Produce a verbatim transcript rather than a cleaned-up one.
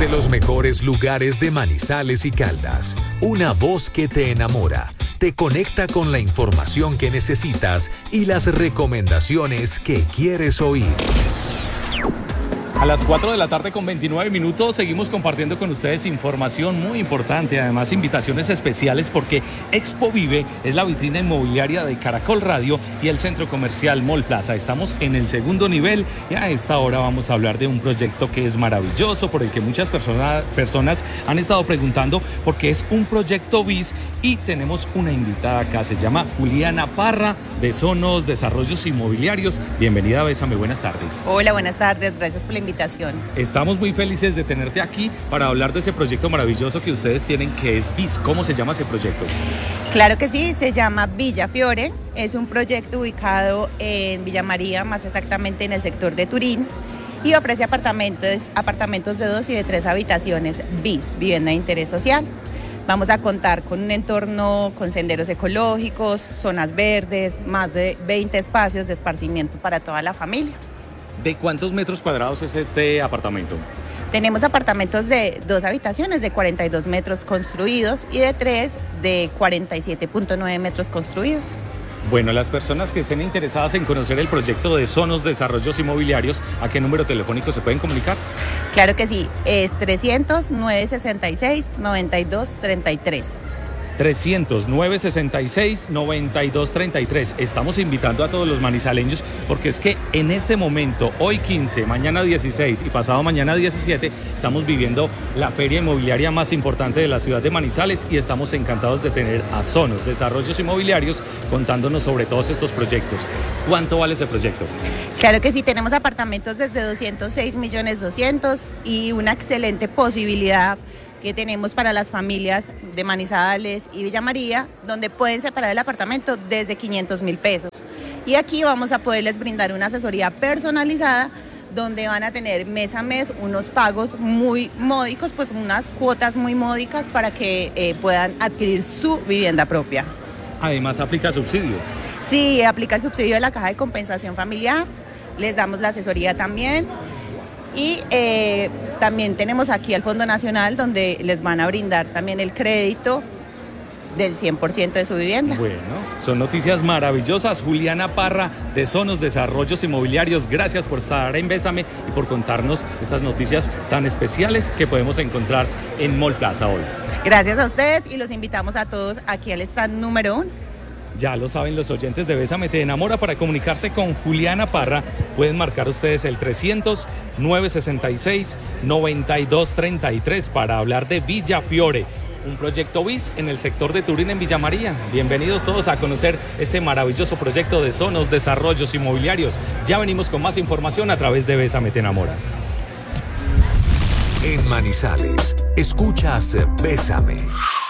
Desde los mejores lugares de Manizales y Caldas, una voz que te enamora, te conecta con la información que necesitas y las recomendaciones que quieres oír. A las cuatro de la tarde con veintinueve minutos seguimos compartiendo con ustedes información muy importante, además invitaciones especiales porque Expo Vive es la vitrina inmobiliaria de Caracol Radio y el centro comercial Mall Plaza. Estamos en el segundo nivel y a esta hora vamos a hablar de un proyecto que es maravilloso, por el que muchas persona, personas han estado preguntando porque es un proyecto bis y tenemos una invitada acá, se llama Juliana Parra de Sonos Desarrollos Inmobiliarios. Bienvenida, Bésame, buenas tardes. Hola, buenas tardes, gracias por la invitación. Estamos muy felices de tenerte aquí para hablar de ese proyecto maravilloso que ustedes tienen, que es bis. ¿Cómo se llama ese proyecto? Claro que sí, se llama Villa Fiore. Es un proyecto ubicado en Villa María, más exactamente en el sector de Turín, y ofrece apartamentos, apartamentos de dos y de tres habitaciones bis, vivienda de interés social. Vamos a contar con un entorno con senderos ecológicos, zonas verdes, más de veinte espacios de esparcimiento para toda la familia. ¿De cuántos metros cuadrados es este apartamento? Tenemos apartamentos de dos habitaciones de cuarenta y dos metros construidos y de tres de cuarenta y siete punto nueve metros construidos. Bueno, las personas que estén interesadas en conocer el proyecto de Sonos Desarrollos Inmobiliarios, ¿a qué número telefónico se pueden comunicar? Claro que sí, es trescientos, nueve sesenta y seis, noventa y dos treinta y tres. trescientos, nueve sesenta y seis, noventa y dos treinta y tres. Estamos invitando a todos los manizaleños porque es que en este momento, hoy quince, mañana dieciséis y pasado mañana diecisiete, estamos viviendo la feria inmobiliaria más importante de la ciudad de Manizales y estamos encantados de tener a Sonos Desarrollos Inmobiliarios contándonos sobre todos estos proyectos. ¿Cuánto vale ese proyecto? Claro que sí, tenemos apartamentos desde doscientos seis millones doscientos y una excelente posibilidad que tenemos para las familias de Manizales y Villa María, donde pueden separar el apartamento desde quinientos mil pesos. Y aquí vamos a poderles brindar una asesoría personalizada, donde van a tener mes a mes unos pagos muy módicos, pues unas cuotas muy módicas para que eh, puedan adquirir su vivienda propia. Además, aplica subsidio. Sí, aplica el subsidio de la Caja de Compensación Familiar, les damos la asesoría también. Y eh, también tenemos aquí al Fondo Nacional, donde les van a brindar también el crédito del cien por ciento de su vivienda. Bueno, son noticias maravillosas. Juliana Parra de Sonos Desarrollos Inmobiliarios, gracias por estar en Bésame y por contarnos estas noticias tan especiales que podemos encontrar en Mall Plaza hoy. Gracias a ustedes y los invitamos a todos aquí al stand número uno. Ya lo saben los oyentes de Bésame Te Enamora, para comunicarse con Juliana Parra pueden marcar ustedes el trescientos, nueve sesenta y seis, noventa y dos treinta y tres para hablar de Villa Fiore, un proyecto bis en el sector de Turín en Villa María. Bienvenidos todos a conocer este maravilloso proyecto de Sonos Desarrollos Inmobiliarios. Ya venimos con más información a través de Bésame Te Enamora. En Manizales, escuchas Bésame.